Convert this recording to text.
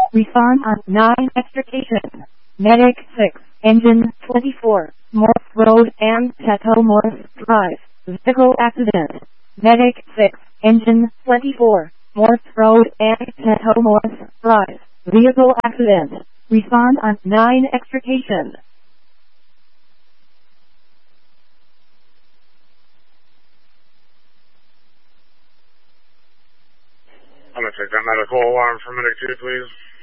Respond on 9 extrication. Medic 6, engine 24, Morse Road and Chateau Morse Drive. Vehicle accident. Medic 6, engine 24, Morse Road and Chateau Morse Drive. Vehicle accident. Respond on 9 extrication. I'm going to take that medical alarm for Medic 2, please.